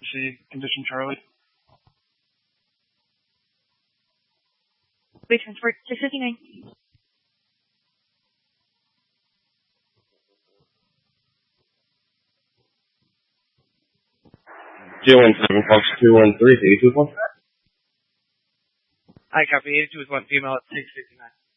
emergency condition, Charlie. Wait, transport 659. 217, Fox 213, 82 1. Hi, copy. 82 is 1 female at 659.